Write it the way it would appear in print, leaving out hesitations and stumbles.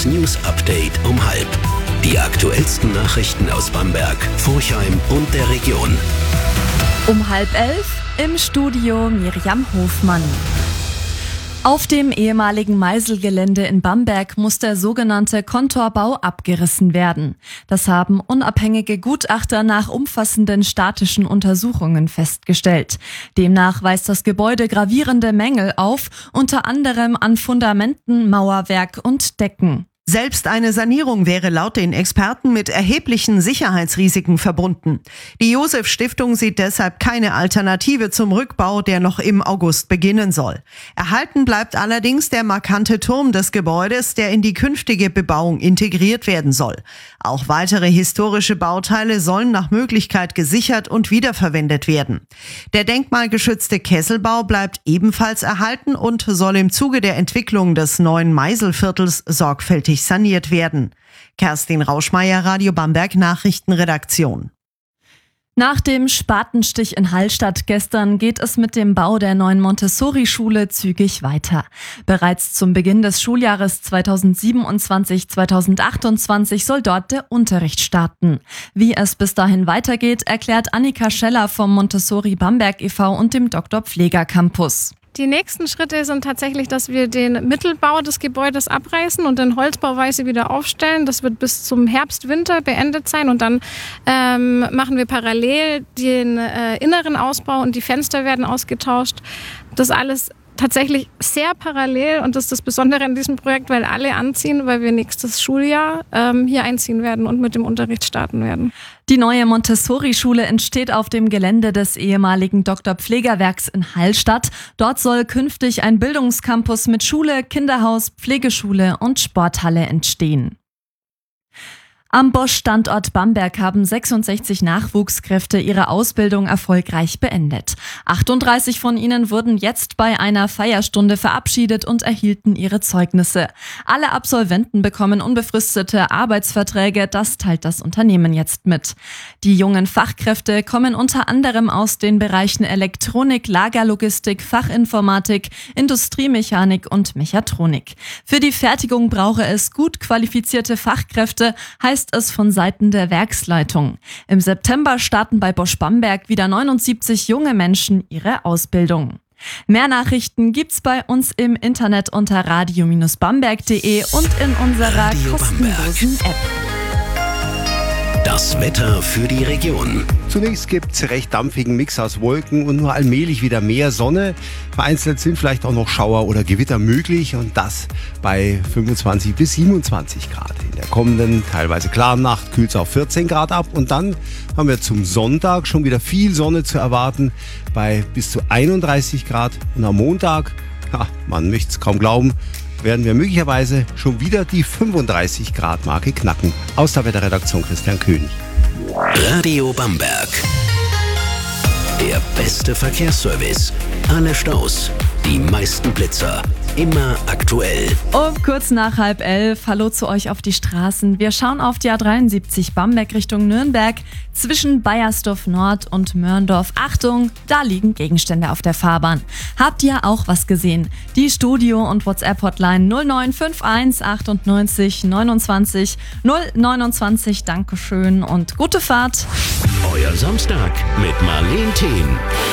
Das News Update um 12:30. Die aktuellsten Nachrichten aus Bamberg, Forchheim und der Region. Um 10:30 im Studio Miriam Hofmann. Auf dem ehemaligen Meiselgelände in Bamberg muss der sogenannte Kontorbau abgerissen werden. Das haben unabhängige Gutachter nach umfassenden statischen Untersuchungen festgestellt. Demnach weist das Gebäude gravierende Mängel auf, unter anderem an Fundamenten, Mauerwerk und Decken. Selbst eine Sanierung wäre laut den Experten mit erheblichen Sicherheitsrisiken verbunden. Die Josef-Stiftung sieht deshalb keine Alternative zum Rückbau, der noch im August beginnen soll. Erhalten bleibt allerdings der markante Turm des Gebäudes, der in die künftige Bebauung integriert werden soll. Auch weitere historische Bauteile sollen nach Möglichkeit gesichert und wiederverwendet werden. Der denkmalgeschützte Kesselbau bleibt ebenfalls erhalten und soll im Zuge der Entwicklung des neuen Meiselviertels sorgfältig saniert werden. Kerstin Rauschmeier, Radio Bamberg Nachrichtenredaktion. Nach dem Spatenstich in Hallstatt gestern geht es mit dem Bau der neuen Montessori-Schule zügig weiter. Bereits zum Beginn des Schuljahres 2027/2028 soll dort der Unterricht starten. Wie es bis dahin weitergeht, erklärt Annika Scheller vom Montessori Bamberg e.V. und dem Dr. Pfleger Campus. Die nächsten Schritte sind tatsächlich, dass wir den Mittelbau des Gebäudes abreißen und in Holzbauweise wieder aufstellen. Das wird bis zum Herbst, Winter beendet sein und dann machen wir parallel den inneren Ausbau und die Fenster werden ausgetauscht. Das alles tatsächlich sehr parallel und das ist das Besondere an diesem Projekt, weil alle anziehen, weil wir nächstes Schuljahr hier einziehen werden und mit dem Unterricht starten werden. Die neue Montessori-Schule entsteht auf dem Gelände des ehemaligen Dr. Pflegerwerks in Hallstatt. Dort soll künftig ein Bildungscampus mit Schule, Kinderhaus, Pflegeschule und Sporthalle entstehen. Am Bosch-Standort Bamberg haben 66 Nachwuchskräfte ihre Ausbildung erfolgreich beendet. 38 von ihnen wurden jetzt bei einer Feierstunde verabschiedet und erhielten ihre Zeugnisse. Alle Absolventen bekommen unbefristete Arbeitsverträge, das teilt das Unternehmen jetzt mit. Die jungen Fachkräfte kommen unter anderem aus den Bereichen Elektronik, Lagerlogistik, Fachinformatik, Industriemechanik und Mechatronik. Für die Fertigung brauche es gut qualifizierte Fachkräfte, heißt es von Seiten der Werksleitung. Im September starten bei Bosch Bamberg wieder 79 junge Menschen ihre Ausbildung. Mehr Nachrichten gibt's bei uns im Internet unter radio-bamberg.de und in unserer Radio kostenlosen Bamberg. App. Das Wetter für die Region. Zunächst gibt es recht dampfigen Mix aus Wolken und nur allmählich wieder mehr Sonne. Vereinzelt sind vielleicht auch noch Schauer oder Gewitter möglich und das bei 25 bis 27 Grad. In der kommenden, teilweise klaren Nacht kühlt es auf 14 Grad ab und dann haben wir zum Sonntag schon wieder viel Sonne zu erwarten bei bis zu 31 Grad. Und am Montag, man möchte es kaum glauben, werden wir möglicherweise schon wieder die 35 Grad Marke knacken. Aus der Wetterredaktion Christian König. Radio Bamberg. Der beste Verkehrsservice. Alle Staus, die meisten Blitzer. Immer aktuell. Um kurz nach 10:30, hallo zu euch auf die Straßen. Wir schauen auf die A73 Bamberg Richtung Nürnberg zwischen Baiersdorf Nord und Mörndorf. Achtung, da liegen Gegenstände auf der Fahrbahn. Habt ihr auch was gesehen? Die Studio- und WhatsApp-Hotline 0951 98 29 029. Dankeschön und gute Fahrt. Euer Samstag mit Marleen Thien.